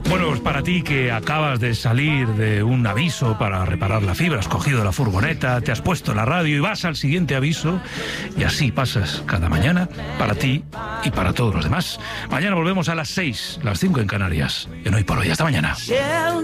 Bueno, pues para ti que acabas de salir de un aviso para reparar la fibra, has cogido la furgoneta, te has puesto la radio y vas al siguiente aviso, y así pasas cada mañana para ti y para todos los demás. Mañana volvemos a las 6, las 5 en Canarias. En Hoy por Hoy. Hasta mañana.